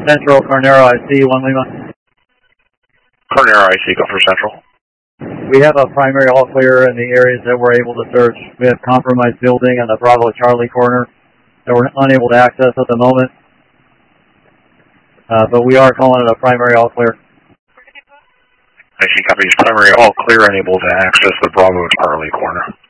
Central, Carnero IC, 1 Lima. Carnero IC, go for Central. We have a primary all clear in the areas that we're able to search. We have compromised building on the Bravo Charlie corner that we're unable to access at the moment. But we are calling it a primary all clear. IC copies, primary all clear and able to access the Bravo Charlie corner.